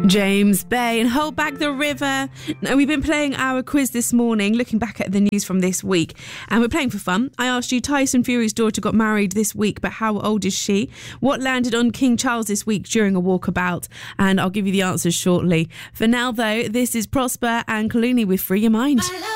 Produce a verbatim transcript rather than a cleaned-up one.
James Bay and Hold Back the River. Now, we've been playing our quiz this morning, looking back at the news from this week, and we're playing for fun. I asked you, Tyson Fury's daughter got married this week, but how old is she? What landed on King Charles this week during a walkabout? And I'll give you the answers shortly. For now, though, this is Prosper and Clooney with Free Your Mind.